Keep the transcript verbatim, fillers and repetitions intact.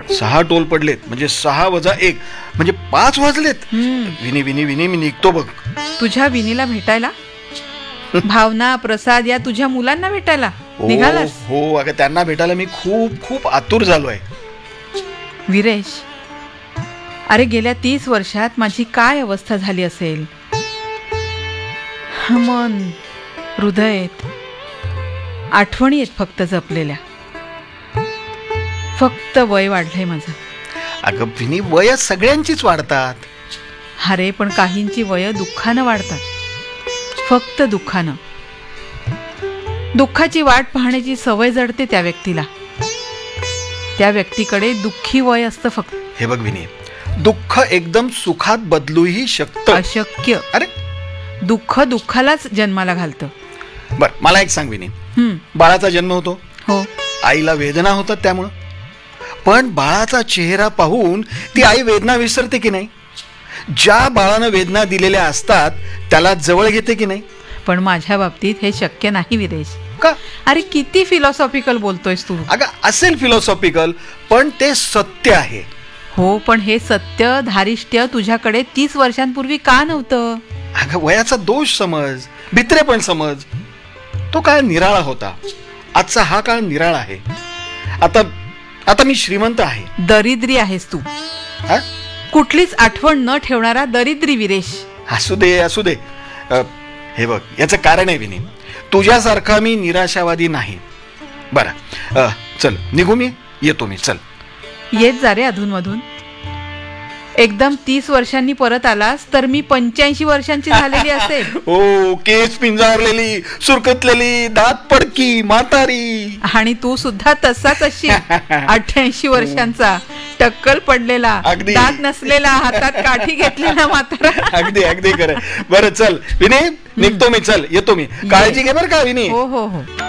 सहा टोल पडलेत म्हणजे सहा वजा एक म्हणजे पाच वाजलेत. विनी विनी विनी मी निघतो बघ. तुझ्या विनीला भेटायला? भावना, प्रसाद या तुझ्या मुलांना भेटायला निघालास? हो अगं, त्यांना भेटायला मी खूप खूप आतुर झालोय. विरेश, अरे गेल्या तीस वर्षात माझी काय अवस्था झाली असेल. मन, हृदय, आठवणी आहेत फक्त जपलेल्या. फक्त वय वाढलंय माझं. अगं विनी, वय सगळ्यांचीच वाढतात. अरे पण काहींची वय दुःखानं वाढतात, फक्त दुःखानं. दुःखाची वाट पाहण्याची सवय जडते त्या व्यक्तीला. त्या व्यक्तीकडे दुःखी वय असतं फक्त. हे बघ विनी, दुःख एकदम सुखात बदलूही शकतं. अशक्य. अरे दुःख दुःखालाच जन्माला घालतं. बर, मला एक सांग विनी, बाळाचा जन्म होतो, हो, आईला वेदना होतात त्यामुळं, पण बाळाचा चेहरा पाहून ती आई वेदना विसरते की नाही? ज्या बाळानं वेदना दिलेल्या असतात त्याला जवळ घेते की नाही? पण माझ्या बाबतीत हे शक्य नाही विरेश. का? अरे किती फिलॉसॉफिकल बोलतोयस तू. अगं असेल फिलॉसॉफिकल, पण ते सत्य आहे. हो, पण हे सत्य धारिष्ट्य तुझ्याकडे तीस वर्षांपूर्वी का नव्हतं? अगं वयाचा दोष समज, भित्रे पण समज. तो काळ निराळा होता, आजचा हा काळ निराळा आहे. आता आता मी श्रीमंत आहे. दरिद्री आहेस तू. हा? कुठलीच आठवण न ठेवणारा दरिद्री विरेश. असू दे असू दे. अ, हे बघ, याचं कारण आहे विनी, तुझ्यासारखा मी निराशावादी नाही. बरं, चल निघू, मी येतो. मी चल येत जा रे अधूनमधून. एकदम तीस वर्षांनी परत आलास तर मी पंच्याऐंशी वर्षांची झालेली असेल. ओ, केस पिंजारलेली, सुरकतलेली, दात पडकी, म्हातारी. आणि तू सुद्धा तसाच असशील. अठ्ठ्याऐंशी वर्षांचा, टक्कल पडलेला, अगदी. दात नसलेला, हातात काठी घेतलेला म्हातारा. अगदी अगदी खरं. बरं चल विनी, निघतो मी. चल येतो मी. काळजी घे बरं का विनी. हो हो हो.